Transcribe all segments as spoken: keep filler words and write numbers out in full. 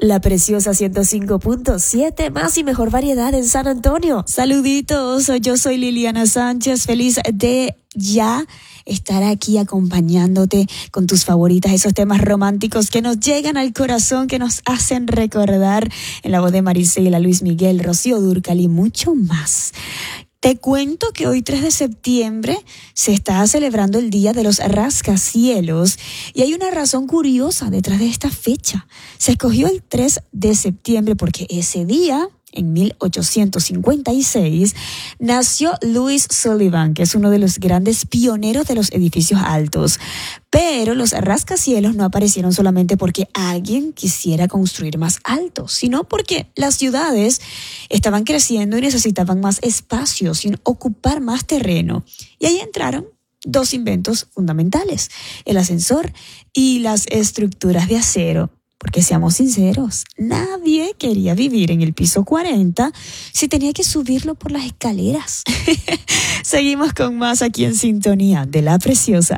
La Preciosa ciento cinco punto siete, más y mejor variedad en San Antonio. Saluditos, yo soy Liliana Sánchez, feliz de ya estar aquí acompañándote con tus favoritas, esos temas románticos que nos llegan al corazón, que nos hacen recordar, en la voz de Marisela, Luis Miguel, Rocío Dúrcal y mucho más. Te cuento que hoy tres de septiembre se está celebrando el Día de los Rascacielos y hay una razón curiosa detrás de esta fecha. Se escogió el tres de septiembre porque ese día, en mil ochocientos cincuenta y seis, nació Louis Sullivan, que es uno de los grandes pioneros de los edificios altos. Pero los rascacielos no aparecieron solamente porque alguien quisiera construir más alto, sino porque las ciudades estaban creciendo y necesitaban más espacio, sin ocupar más terreno. Y ahí entraron dos inventos fundamentales: el ascensor y las estructuras de acero. Porque seamos sinceros, nadie quería vivir en el piso cuarenta si tenía que subirlo por las escaleras. Seguimos con más aquí en Sintonía de La Preciosa.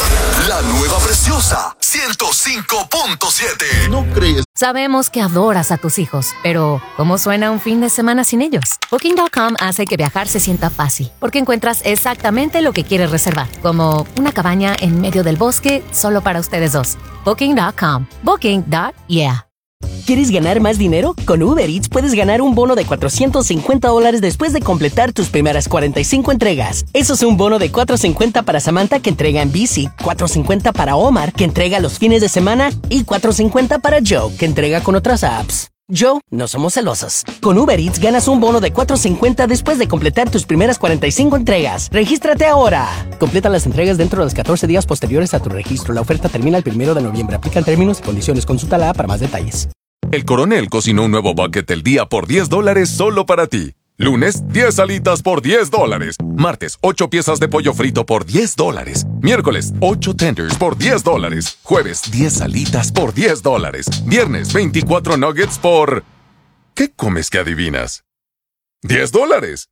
La nueva Preciosa ciento cinco punto siete. No crees. Sabemos que adoras a tus hijos, pero ¿cómo suena un fin de semana sin ellos? Booking punto com hace que viajar se sienta fácil, porque encuentras exactamente lo que quieres reservar, como una cabaña en medio del bosque solo para ustedes dos. Booking punto com. Booking. Yeah. ¿Quieres ganar más dinero? Con Uber Eats puedes ganar un bono de cuatrocientos cincuenta dólares después de completar tus primeras cuarenta y cinco entregas. Eso es un bono de cuatrocientos cincuenta para Samantha, que entrega en bici, cuatrocientos cincuenta para Omar, que entrega los fines de semana, y cuatrocientos cincuenta para Joe, que entrega con otras apps. Joe, no somos celosos. Con Uber Eats ganas un bono de cuatrocientos cincuenta después de completar tus primeras cuarenta y cinco entregas. ¡Regístrate ahora! Completa las entregas dentro de los catorce días posteriores a tu registro. La oferta termina el primero de noviembre. Aplican términos y condiciones. Consulta la app para más detalles. El Coronel cocinó un nuevo bucket del día por diez dólares solo para ti. Lunes, diez alitas por diez dólares. Martes, ocho piezas de pollo frito por diez dólares. Miércoles, ocho tenders por diez dólares. Jueves, diez alitas por diez dólares. Viernes, veinticuatro nuggets por... ¿Qué comes que adivinas? ¡diez dólares!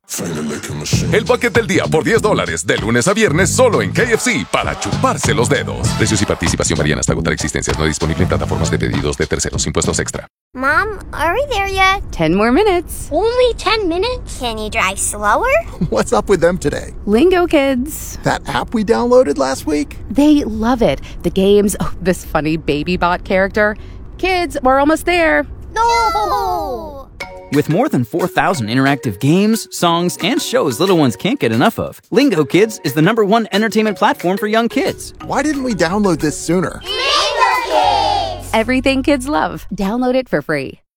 El bucket del día por diez dólares, de lunes a viernes, solo en K F C, para chuparse los dedos. Precios y participación varían hasta agotar existencias. No disponible en plataformas de pedidos de terceros. Impuestos extra. Mom, are we there yet? Ten more minutes. Only ten minutes? Can you drive slower? What's up with them today? Lingo Kids. That app we downloaded last week? They love it. The games, oh, this funny baby bot character. Kids, we're almost there. No! With more than four thousand interactive games, songs, and shows little ones can't get enough of, Lingo Kids is the number one entertainment platform for young kids. Why didn't we download this sooner? Lingo Kids! Everything kids love. Download it for free.